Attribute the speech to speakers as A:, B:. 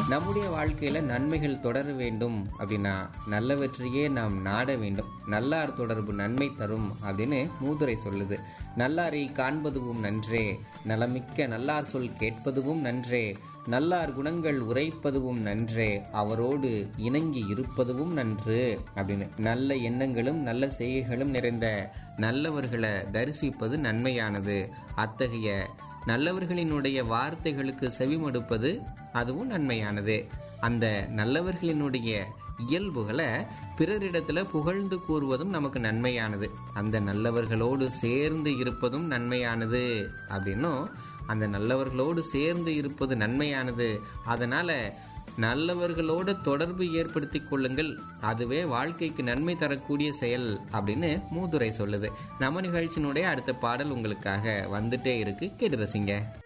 A: நம்முடைய வாழ்க்கையில நன்மைகள் தொடர வேண்டும் அப்படின்னா நல்லவற்றையே நாம் நாட வேண்டும். நல்லார் தொடர்பு நன்மை தரும் அப்படின்னு மூதுரை சொல்லுது. நல்லாரை காண்பதுவும் நன்றே, நலமிக்க நல்லார் சொல் கேட்பதுவும் நன்றே, நல்லார் குணங்கள் உரைப்பதுவும் நன்றே, அவரோடு இணங்கி இருப்பதுவும் நன்று அப்படின்னு. நல்ல எண்ணங்களும் நல்ல செய்கைகளும் நிறைந்த நல்லவர்களை தரிசிப்பது நன்மையானது. அத்தகைய நல்லவர்களினுடைய வார்த்தைகளுக்கு செவிமடுப்பது அதுவும் நன்மையானது. அந்த நல்லவர்களினுடைய இயல்புகளை பிறரிடத்துல புகழ்ந்து கூறுவதும் நமக்கு நன்மையானது. அந்த நல்லவர்களோடு சேர்ந்து இருப்பதும் நன்மையானது அப்படின்னும், அந்த நல்லவர்களோடு சேர்ந்து இருப்பது நன்மையானது. அதனால நல்லவர்களோடு தொடர்பு ஏற்படுத்தி கொள்ளுங்கள், அதுவே வாழ்க்கைக்கு நன்மை தரக்கூடிய செயல் அப்படின்னு மூதுரை சொல்லுது. நம்ம நிகழ்ச்சியினுடைய அடுத்த பாடல் உங்களுக்காக வந்துட்டே இருக்கு, கேட்டு ரசிங்க.